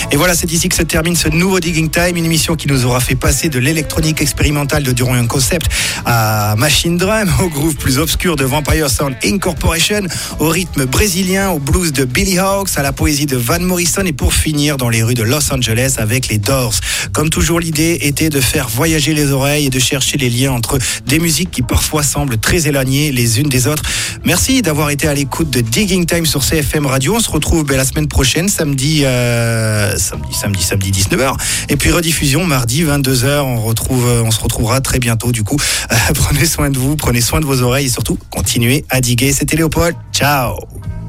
Et voilà, c'est ici que se termine ce nouveau Digging Time, une émission qui nous aura fait passer de l'électronique expérimentale de Durian Concept à Machine Drum, au groove plus obscur de Vampire Sound Incorporation, au rythme brésilien, au blues de Billy Hawks, à la poésie de Van Morrison et pour finir dans les rues de Los Angeles avec les Doors. Comme toujours, l'idée était de faire voyager les oreilles et de chercher les liens entre des musiques qui parfois semblent très éloignées les unes des autres. Merci d'avoir été à l'écoute de Digging Time sur CFM Radio. On se retrouve la semaine prochaine, samedi 19h. Et puis rediffusion mardi 22h. On se retrouvera très bientôt du coup. Prenez soin de vous, prenez soin de vos oreilles et surtout continuez à diguer. C'était Léopold. Ciao.